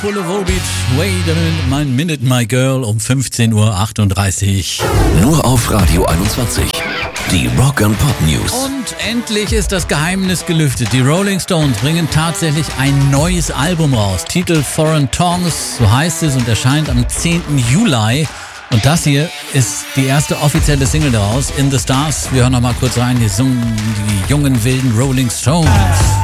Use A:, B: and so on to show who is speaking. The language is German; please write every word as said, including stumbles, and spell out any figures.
A: Pulle Volbeat, wait a minute, my minute, my girl, um fünfzehn Uhr achtunddreißig.
B: Nur auf Radio einundzwanzig. Die Rock and Pop News.
A: Und endlich ist das Geheimnis gelüftet. Die Rolling Stones bringen tatsächlich ein neues Album raus. Titel Foreign Tongues, so heißt es, und erscheint am zehnten Juli. Und das hier ist die erste offizielle Single daraus, In the Stars. Wir hören noch mal kurz rein, die, die jungen, wilden Rolling Stones.